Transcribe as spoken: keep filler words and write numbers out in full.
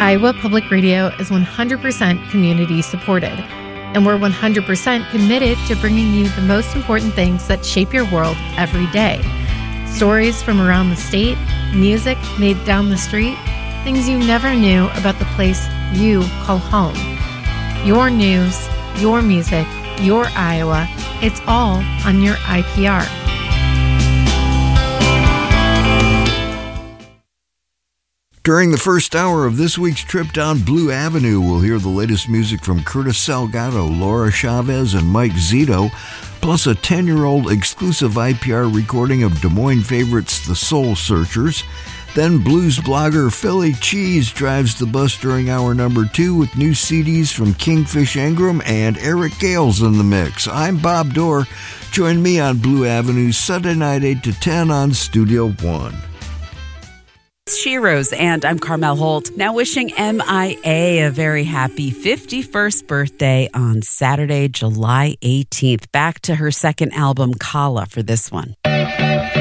Iowa Public Radio is one hundred percent community supported, and we're one hundred percent committed to bringing you the most important things that shape your world every day. Stories from around the state, music made down the street, things you never knew about the place you call home. Your news, your music, your Iowa, it's all on your I P R. During the first hour of this week's trip down Blue Avenue, we'll hear the latest music from Curtis Salgado, Laura Chavez, and Mike Zito, plus a ten-year-old exclusive I P R recording of Des Moines favorites The Soul Searchers. Then blues blogger Philly Cheese drives the bus during hour number two with new C Ds from Kingfish Ingram, and Eric Gale's in the mix. I'm Bob Dorr. Join me on Blue Avenue Sunday night eight to ten on Studio One. Sheroes, and I'm Carmel Holt. Now wishing M I A a very happy fifty-first birthday on Saturday, July eighteenth. Back to her second album, Kala, for this one.